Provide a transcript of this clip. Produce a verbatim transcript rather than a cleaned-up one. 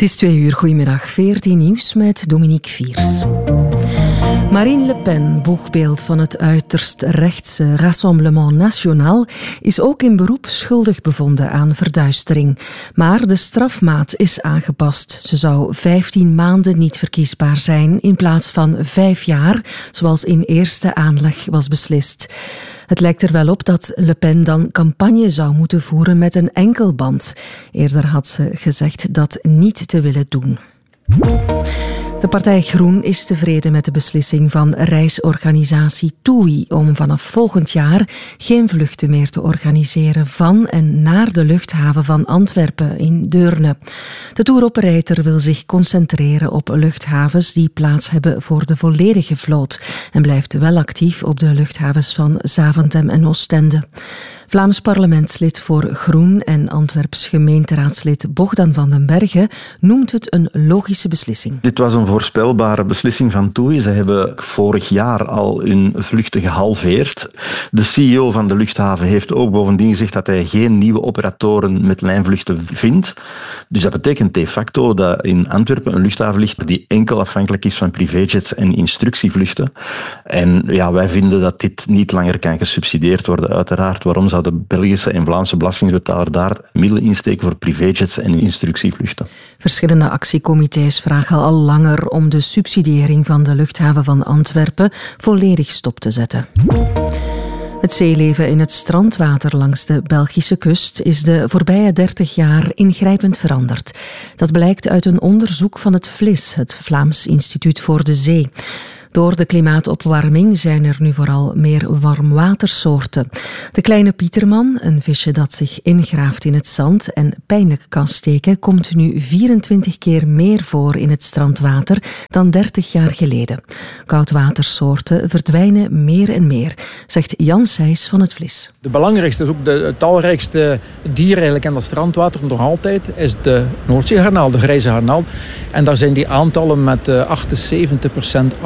Het is twee uur, goedemiddag. V R T Nieuws met Dominique Viers. Marine Le Pen, boegbeeld van het uiterst rechtse Rassemblement National, is ook in beroep schuldig bevonden aan verduistering. Maar de strafmaat is aangepast. Ze zou vijftien maanden niet verkiesbaar zijn in plaats van vijf jaar, zoals in eerste aanleg was beslist. Het lijkt er wel op dat Le Pen dan campagne zou moeten voeren met een enkelband. Eerder had ze gezegd dat niet te willen doen. De partij Groen is tevreden met de beslissing van reisorganisatie TUI om vanaf volgend jaar geen vluchten meer te organiseren van en naar de luchthaven van Antwerpen in Deurne. De touroperator wil zich concentreren op luchthavens die plaats hebben voor de volledige vloot en blijft wel actief op de luchthavens van Zaventem en Oostende. Vlaams parlementslid voor Groen en Antwerps gemeenteraadslid Bogdan van den Berge noemt het een logische beslissing. Dit was een voorspelbare beslissing van TUI. Ze hebben vorig jaar al hun vluchten gehalveerd. De C E O van de luchthaven heeft ook bovendien gezegd dat hij geen nieuwe operatoren met lijnvluchten vindt. Dus dat betekent de facto dat in Antwerpen een luchthaven ligt die enkel afhankelijk is van privéjets en instructievluchten. En ja, wij vinden dat dit niet langer kan gesubsidieerd worden. Uiteraard, waarom zou de Belgische en Vlaamse belastingbetaler daar middelen insteken voor privéjets en instructievluchten? Verschillende actiecomité's vragen al langer om de subsidiëring van de luchthaven van Antwerpen volledig stop te zetten. Het zeeleven in het strandwater langs de Belgische kust is de voorbije dertig jaar ingrijpend veranderd. Dat blijkt uit een onderzoek van het V L I S, het Vlaams Instituut voor de Zee. Door de klimaatopwarming zijn er nu vooral meer warmwatersoorten. De kleine pieterman, een visje dat zich ingraaft in het zand en pijnlijk kan steken, komt nu vierentwintig keer meer voor in het strandwater dan dertig jaar geleden. Koudwatersoorten verdwijnen meer en meer, zegt Jan Sijs van het V L I S. De belangrijkste, ook de, het talrijkste dier eigenlijk in dat strandwater nog altijd is de Noordzeegarnaal, de grijze garnaal. En daar zijn die aantallen met achtenzeventig procent